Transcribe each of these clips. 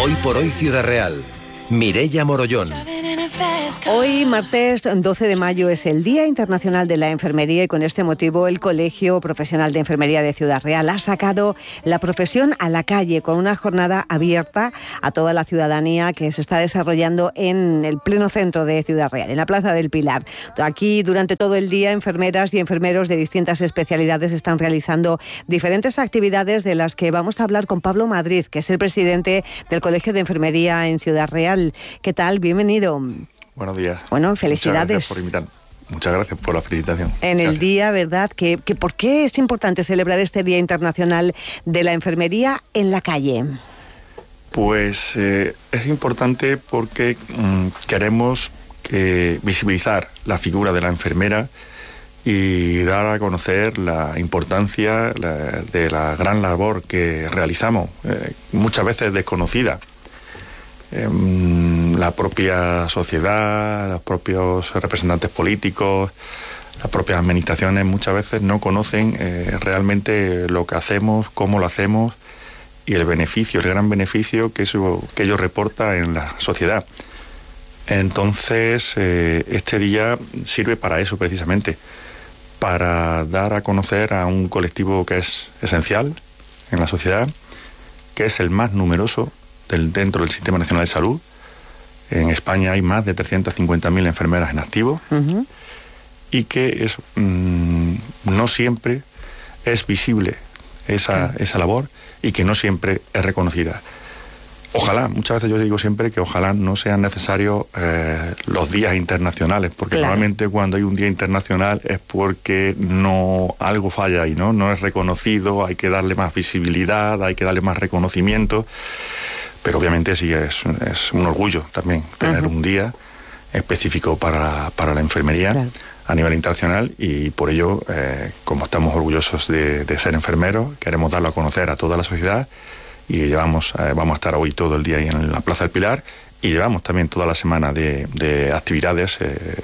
Hoy por hoy Ciudad Real. Mireia Morollón. Hoy, martes 12 de mayo, es el Día Internacional de la Enfermería y con este motivo el Colegio Profesional de Enfermería de Ciudad Real ha sacado la profesión a la calle con una jornada abierta a toda la ciudadanía que se está desarrollando en el pleno centro de Ciudad Real, en la Plaza del Pilar. Aquí, durante todo el día, enfermeras y enfermeros de distintas especialidades están realizando diferentes actividades de las que vamos a hablar con Pablo Madrid, que es el presidente del Colegio de Enfermería en Ciudad Real. ¿Qué tal? Bienvenido. Buenos días. Bueno, felicidades. Muchas gracias por invitarme. Muchas gracias por la felicitación. En el día, ¿verdad? Que ¿por qué es importante celebrar este Día Internacional de la Enfermería en la calle? Pues es importante porque queremos visibilizar la figura de la enfermera y dar a conocer la importancia de la gran labor que realizamos, muchas veces desconocida. La propia sociedad, los propios representantes políticos, las propias administraciones muchas veces no conocen realmente lo que hacemos, cómo lo hacemos y el beneficio, el gran beneficio que ello reporta en la sociedad. Entonces, este día sirve para eso precisamente, para dar a conocer a un colectivo que es esencial en la sociedad, que es el más numeroso dentro del Sistema Nacional de Salud. En España hay más de 350.000 enfermeras en activo, y que no siempre es visible esa labor y que no siempre es reconocida. Ojalá, muchas veces yo digo siempre que ojalá no sean necesarios los días internacionales, porque normalmente cuando hay un día internacional es porque algo falla ahí, no es reconocido, hay que darle más visibilidad, hay que darle más reconocimiento. Pero obviamente sí es un orgullo también tener un día específico para la enfermería a nivel internacional, y por ello, como estamos orgullosos de ser enfermeros, queremos darlo a conocer a toda la sociedad, y vamos a estar hoy todo el día ahí en la Plaza del Pilar, y llevamos también toda la semana de actividades.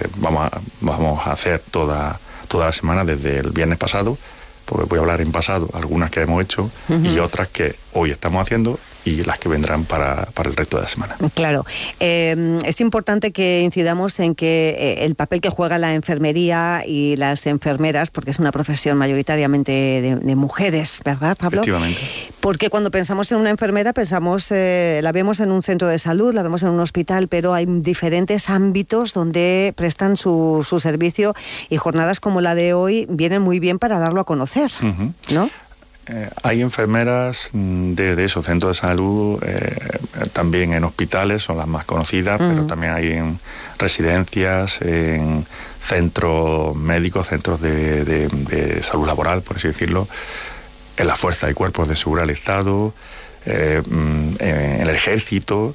Vamos a hacer toda la semana desde el viernes pasado, porque voy a hablar en pasado, algunas que hemos hecho y otras que hoy estamos haciendo, y las que vendrán para el resto de la semana. Claro. Es importante que incidamos en que el papel que juega la enfermería y las enfermeras, porque es una profesión mayoritariamente de mujeres, ¿verdad, Pablo? Efectivamente. Porque cuando pensamos en una enfermera, la vemos en un centro de salud, la vemos en un hospital, pero hay diferentes ámbitos donde prestan su servicio, y jornadas como la de hoy vienen muy bien para darlo a conocer, ¿no? Hay enfermeras de esos centros de salud, también en hospitales, son las más conocidas, pero también hay en residencias, en centros médicos, centros de salud laboral, por así decirlo, en las fuerzas y cuerpos de seguridad del Estado, en el ejército.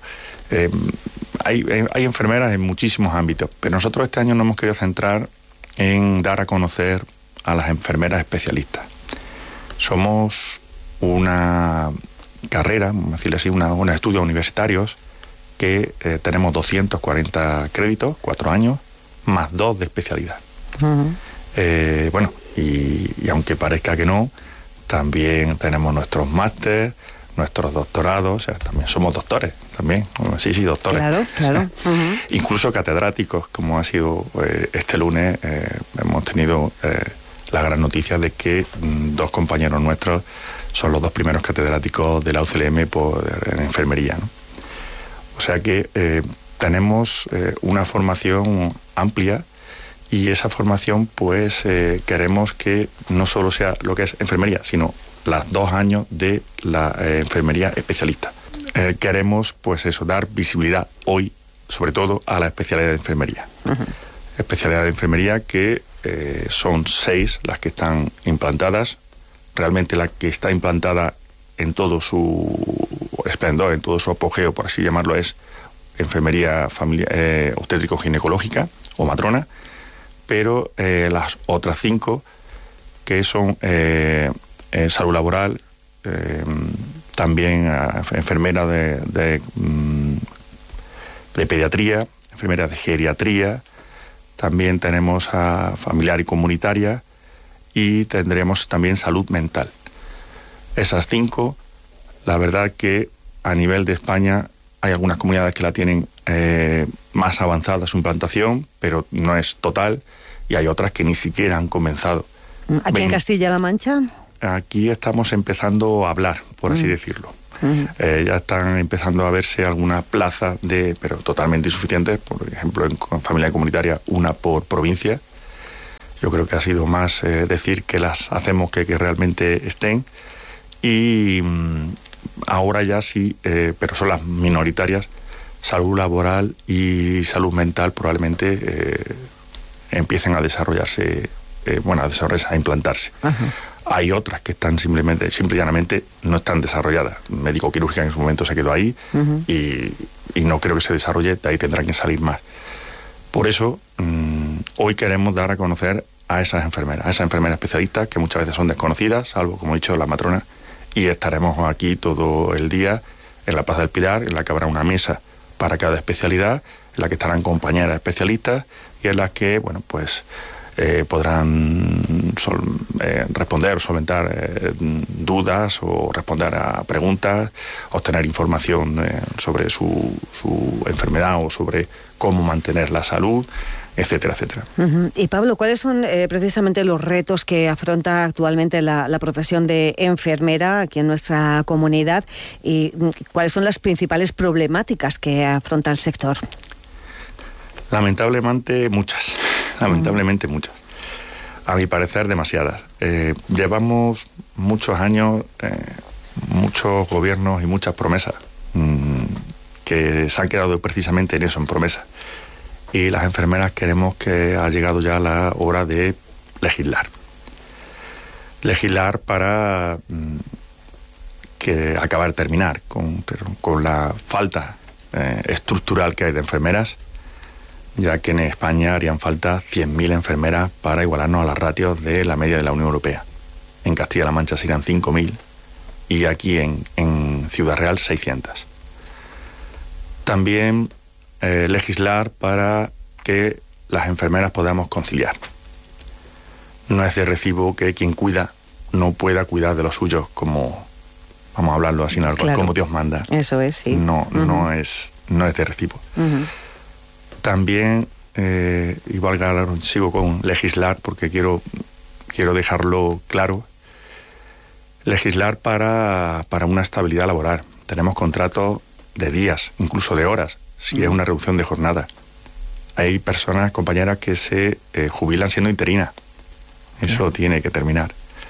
Hay enfermeras en muchísimos ámbitos, pero nosotros este año nos hemos querido centrar en dar a conocer a las enfermeras especialistas. Somos una carrera, vamos a decirlo así, unos estudios universitarios que tenemos 240 créditos, 4 años, más 2 de especialidad. Bueno, y aunque parezca que no, también tenemos nuestros máster, nuestros doctorados, o sea, también somos doctores, también, sí, doctores. Claro. Incluso catedráticos, como ha sido este lunes, hemos tenido la gran noticia de que 2 compañeros nuestros son los 2 primeros catedráticos de la UCLM en enfermería, ¿no? O sea que tenemos una formación amplia, y esa formación pues queremos que no solo sea lo que es enfermería, sino los 2 años de la enfermería especialista. Queremos pues eso, dar visibilidad hoy sobre todo a la especialidad de enfermería. Especialidad de enfermería que son 6 las que están implantadas. Realmente la que está implantada en todo su esplendor, en todo su apogeo, por así llamarlo, es enfermería obstétrico-ginecológica o matrona, pero las otras 5 que son salud laboral, también enfermera de pediatría, enfermera de geriatría, también tenemos a familiar y comunitaria, y tendremos también salud mental. Esas 5, la verdad que a nivel de España Hay algunas comunidades que la tienen más avanzada su implantación, pero no es total, y hay otras que ni siquiera han comenzado. ¿Aquí en Castilla-La Mancha? Aquí estamos empezando a hablar, por así decirlo. Ya están empezando a verse algunas plazas, pero totalmente insuficientes, por ejemplo, en familia comunitaria, una por provincia. Yo creo que ha sido más decir que las hacemos que realmente estén. Y ahora ya sí, pero son las minoritarias, salud laboral y salud mental probablemente empiecen a desarrollarse, a implantarse. Ajá. Hay otras que están simple y llanamente no están desarrolladas. Médico-quirúrgica en su momento se quedó ahí y no creo que se desarrolle, de ahí tendrán que salir más. Por eso, hoy queremos dar a conocer a esas enfermeras especialistas que muchas veces son desconocidas, salvo, como he dicho, la matrona, y estaremos aquí todo el día en la Plaza del Pilar, en la que habrá una mesa para cada especialidad, en la que estarán compañeras especialistas y en las que, podrán responder o solventar dudas o responder a preguntas, obtener información sobre su enfermedad o sobre cómo mantener la salud, etcétera, etcétera. Y Pablo, ¿cuáles son precisamente los retos que afronta actualmente la profesión de enfermera aquí en nuestra comunidad y cuáles son las principales problemáticas que afronta el sector? Lamentablemente muchas. A mi parecer demasiadas. Llevamos muchos años, muchos gobiernos y muchas promesas que se han quedado precisamente en eso, en promesas. Y las enfermeras queremos que ha llegado ya la hora de legislar. Legislar para terminar con la falta estructural que hay de enfermeras, ya que en España harían falta 100.000 enfermeras para igualarnos a las ratios de la media de la Unión Europea. En Castilla-La Mancha serían 5.000 y aquí en Ciudad Real 600. También legislar para que las enfermeras podamos conciliar. No es de recibo que quien cuida no pueda cuidar de los suyos, como, vamos a hablarlo así, claro, como Dios manda. Eso es, sí. No es de recibo. También, sigo con legislar porque quiero dejarlo claro, legislar para una estabilidad laboral. Tenemos contratos de días, incluso de horas, si es una reducción de jornada. Hay personas, compañeras, que se jubilan siendo interinas. Eso tiene que terminar.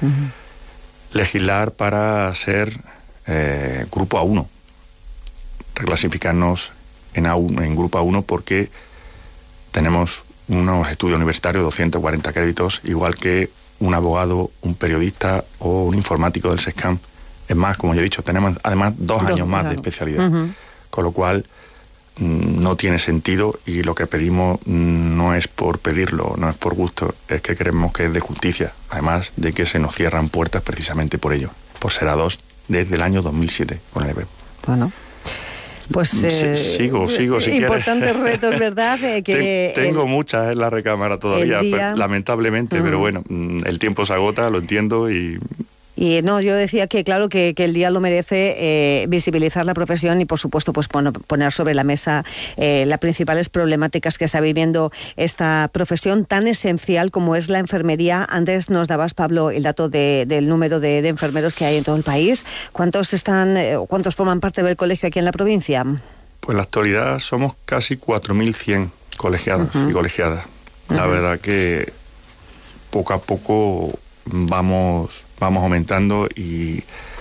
Legislar para ser grupo A1, reclasificarnos en grupo A1 porque tenemos unos estudios universitarios de 240 créditos, igual que un abogado, un periodista o un informático del SESCAM. Es más, como ya he dicho, tenemos además 2 años más de especialidad, con lo cual no tiene sentido y lo que pedimos no es por pedirlo, no es por gusto, es que creemos que es de justicia, además de que se nos cierran puertas precisamente por ello, por ser A2 desde el año 2007 con el EBEP. Bueno, pues sigo si importantes quieres. Retos, ¿verdad? Tengo muchas en la recámara todavía, lamentablemente, pero bueno, el tiempo se agota, lo entiendo Y no, yo decía que claro que el día lo merece visibilizar la profesión y por supuesto pues poner sobre la mesa las principales problemáticas que está viviendo esta profesión tan esencial como es la enfermería. Antes nos dabas, Pablo, el dato del número de enfermeros que hay en todo el país. ¿Cuántos forman parte del colegio aquí en la provincia? Pues en la actualidad somos casi 4.100 colegiados y colegiadas. La verdad que poco a poco vamos aumentando y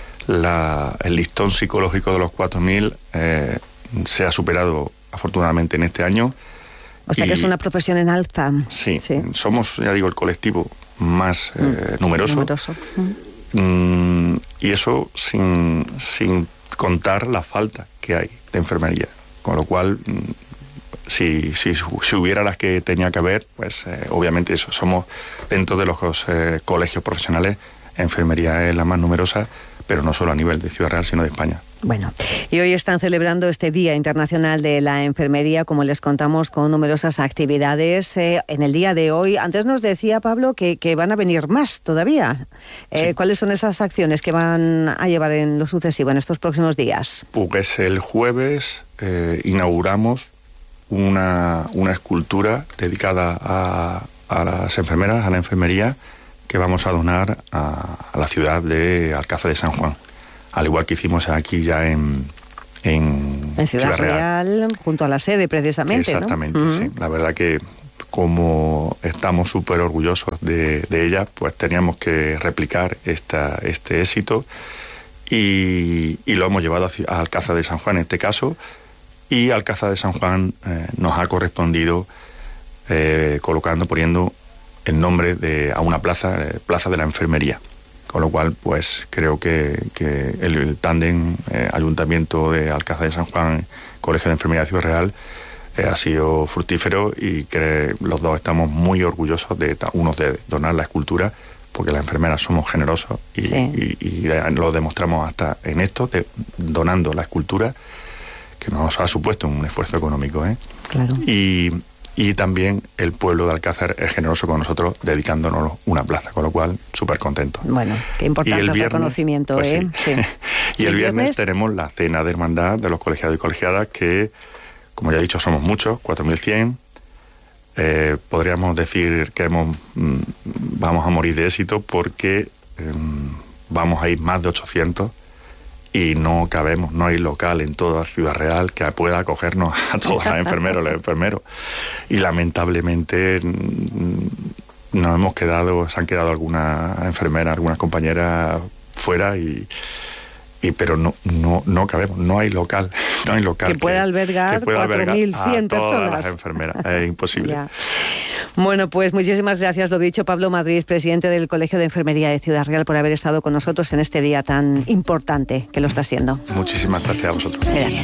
el listón psicológico de los 4.000 se ha superado afortunadamente en este año. O sea que es una profesión en alza. Sí. Somos, ya digo, el colectivo más numeroso. Y eso sin contar la falta que hay de enfermería. Con lo cual, si hubiera las que tenía que haber, pues obviamente eso, somos dentro de los colegios profesionales, enfermería es la más numerosa, pero no solo a nivel de Ciudad Real, sino de España. Bueno, y hoy están celebrando este Día Internacional de la Enfermería, como les contamos, con numerosas actividades. En el día de hoy, antes nos decía Pablo que van a venir más todavía. Sí. ¿Cuáles son esas acciones que van a llevar en lo sucesivo, en estos próximos días? Pues el jueves inauguramos una escultura dedicada a las enfermeras, a la enfermería, que vamos a donar a la ciudad de Alcázar de San Juan. Al igual que hicimos aquí ya en Ciudad Real, junto a la sede precisamente. Exactamente, ¿no? Sí. La verdad que como estamos súper orgullosos de ella, pues teníamos que replicar este éxito y lo hemos llevado a Alcázar de San Juan en este caso, y Alcázar de San Juan nos ha correspondido poniendo el nombre a una plaza de la enfermería. Con lo cual, pues creo que el tándem Ayuntamiento de Alcázar de San Juan, Colegio de Enfermería de Ciudad Real, ha sido fructífero, y que los dos estamos muy orgullosos de donar la escultura, porque las enfermeras somos generosos y lo demostramos hasta en esto, donando la escultura, que nos ha supuesto un esfuerzo económico. Claro. Y también el pueblo de Alcázar es generoso con nosotros, dedicándonos una plaza, con lo cual súper contentos. Bueno, qué importante el reconocimiento. Pues Sí. Y el viernes tenemos la cena de hermandad de los colegiados y colegiadas, que, como ya he dicho, somos muchos, 4.100. Podríamos decir que vamos a morir de éxito, porque vamos a ir más de 800. Y no cabemos, no hay local en toda Ciudad Real que pueda acogernos a todas las enfermeras, los enfermeros. Y lamentablemente se han quedado algunas enfermeras, algunas compañeras fuera, pero no cabemos, no hay local que pueda albergar 4.100 personas. Las enfermeras, es imposible. Ya. Bueno, pues muchísimas gracias, lo dicho, Pablo Madrid, presidente del Colegio de Enfermería de Ciudad Real, por haber estado con nosotros en este día tan importante que lo está siendo. Muchísimas gracias a vosotros. Gracias.